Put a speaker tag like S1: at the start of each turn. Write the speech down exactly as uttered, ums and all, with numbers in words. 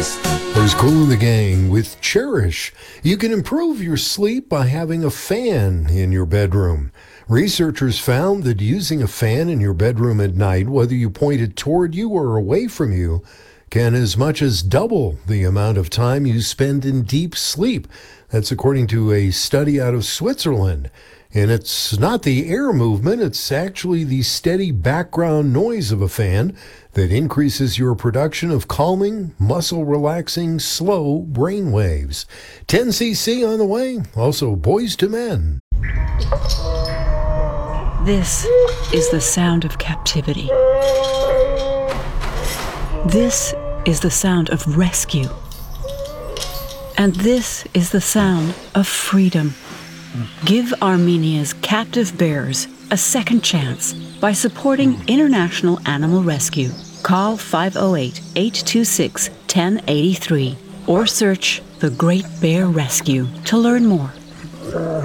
S1: There's Kool and the Gang with Cherish. You can improve your sleep by having a fan in your bedroom. Researchers found that using a fan in your bedroom at night, whether you point it toward you or away from you, can as much as double the amount of time you spend in deep sleep. That's according to a study out of Switzerland. And it's not the air movement, it's actually the steady background noise of a fan that increases your production of calming, muscle-relaxing, slow brain waves. ten C C on the way, also Boys to Men.
S2: This is the sound of captivity. This is the sound of rescue. And this is the sound of freedom. Give Armenia's captive bears a second chance by supporting International Animal Rescue. Call five oh eight, eight two six, one oh eight three or search The Great Bear Rescue to learn more.